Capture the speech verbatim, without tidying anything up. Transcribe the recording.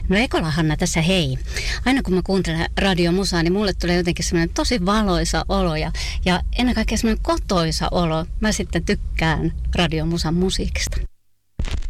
No Ekola Hanna tässä hei. Aina kun mä kuuntelen radiomusaa, niin mulle tulee jotenkin semmoinen tosi valoisa olo ja, ja ennen kaikkea semmoinen kotoisa olo. Mä sitten tykkään radiomusan musiikista.